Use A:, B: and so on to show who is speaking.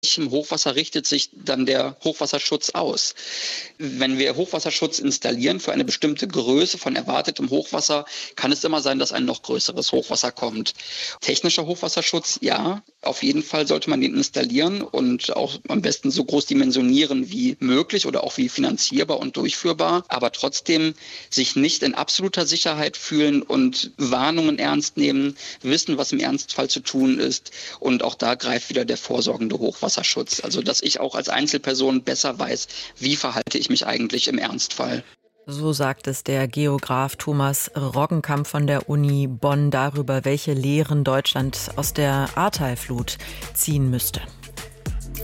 A: welchem Hochwasser richtet sich dann der Hochwasserschutz aus? Wenn wir Hochwasserschutz installieren für eine bestimmte Größe von erwartetem Hochwasser, kann es immer sein, dass ein noch größeres Hochwasser kommt. Technischer Hochwasserschutz, ja, auf jeden Fall sollte man den installieren und auch am besten so groß dimensionieren wie möglich oder auch wie finanzierbar und durchführbar, aber trotzdem sich nicht in absoluter Sicherheit fühlen und Warnungen ernst nehmen, wissen, was im Ernstfall zu tun ist, und auch da greift wieder der vorsorgende Hochwasserschutz. Also dass ich auch als Einzelperson besser weiß, wie verhalte ich mich eigentlich im Ernstfall.
B: So sagt es der Geograf Thomas Roggenkamp von der Uni Bonn darüber, welche Lehren Deutschland aus der Ahrtal-Flut ziehen müsste.